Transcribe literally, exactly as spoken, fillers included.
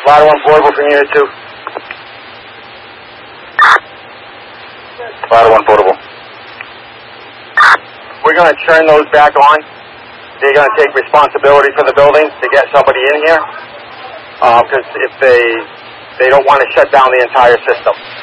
Ladder one portable from unit two. Ladder one portable. We're going to turn those back on. They're going to take responsibility for the building to get somebody in here. Because uh, if they, they don't want to shut down the entire system.